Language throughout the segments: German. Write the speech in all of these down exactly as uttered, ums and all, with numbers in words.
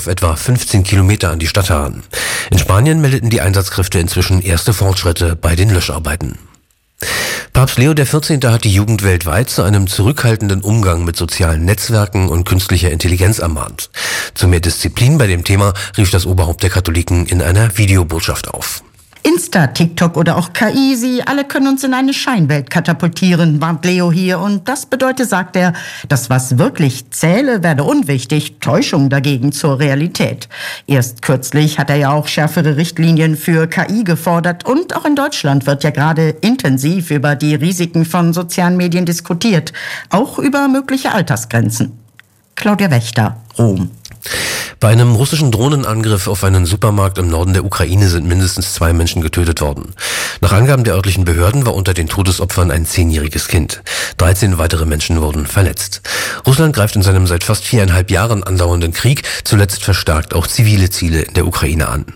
auf etwa fünfzehn Kilometer an die Stadt heran. In Spanien meldeten die Einsatzkräfte inzwischen erste Fortschritte bei den Löscharbeiten. Papst Leo der vierzehnte hat die Jugend weltweit zu einem zurückhaltenden Umgang mit sozialen Netzwerken und künstlicher Intelligenz ermahnt. Zu mehr Disziplin bei dem Thema rief das Oberhaupt der Katholiken in einer Videobotschaft auf. Insta, TikTok oder auch K I, sie alle können uns in eine Scheinwelt katapultieren, warnt Leo hier. Und das bedeutet, sagt er, das, was wirklich zähle, werde unwichtig, Täuschung dagegen zur Realität. Erst kürzlich hat er ja auch schärfere Richtlinien für K I gefordert. Und auch in Deutschland wird ja gerade intensiv über die Risiken von sozialen Medien diskutiert. Auch über mögliche Altersgrenzen. Claudia Wächter, Rom. Bei einem russischen Drohnenangriff auf einen Supermarkt im Norden der Ukraine sind mindestens zwei Menschen getötet worden. Nach Angaben der örtlichen Behörden war unter den Todesopfern ein zehnjähriges Kind. dreizehn weitere Menschen wurden verletzt. Russland greift in seinem seit fast viereinhalb Jahren andauernden Krieg zuletzt verstärkt auch zivile Ziele in der Ukraine an.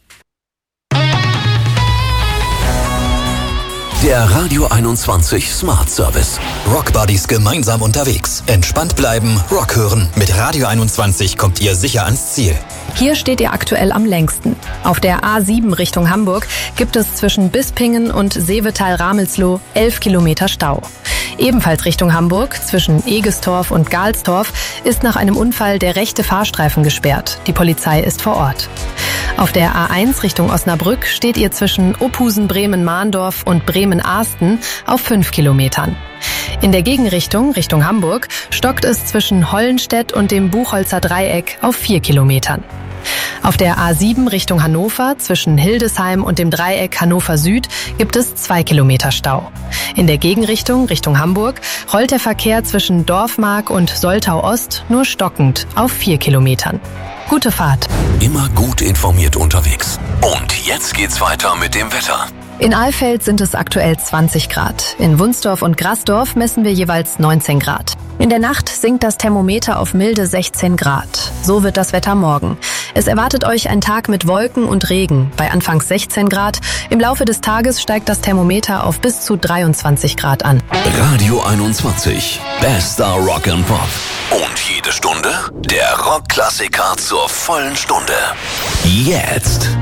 Der Radio einundzwanzig Smart Service. Rock Buddies gemeinsam unterwegs. Entspannt bleiben, Rock hören. Mit Radio einundzwanzig kommt ihr sicher ans Ziel. Hier steht ihr aktuell am längsten. Auf der A sieben Richtung Hamburg gibt es zwischen Bispingen und Seevetal-Ramelsloh elf Kilometer Stau. Ebenfalls Richtung Hamburg, zwischen Egestorf und Galstorf, ist nach einem Unfall der rechte Fahrstreifen gesperrt. Die Polizei ist vor Ort. Auf der A eins Richtung Osnabrück steht ihr zwischen Ophusen-Bremen-Mahndorf und Bremen-Ahsten auf fünf Kilometern. In der Gegenrichtung, Richtung Hamburg, stockt es zwischen Hollenstedt und dem Buchholzer Dreieck auf vier Kilometern. Auf der A sieben Richtung Hannover, zwischen Hildesheim und dem Dreieck Hannover Süd, gibt es zwei Kilometer Stau. In der Gegenrichtung, Richtung Hamburg, rollt der Verkehr zwischen Dorfmark und Soltau Ost nur stockend auf vier Kilometern. Gute Fahrt. Immer gut informiert unterwegs. Und jetzt geht's weiter mit dem Wetter. In Alfeld sind es aktuell zwanzig Grad. In Wunsdorf und Grasdorf messen wir jeweils neunzehn Grad. In der Nacht sinkt das Thermometer auf milde sechzehn Grad. So wird das Wetter morgen. Es erwartet euch ein Tag mit Wolken und Regen bei anfangs sechzehn Grad. Im Laufe des Tages steigt das Thermometer auf bis zu dreiundzwanzig Grad an. Radio einundzwanzig. Bester Rock and Pop. Und jede Stunde der Rockklassiker zur vollen Stunde. Jetzt.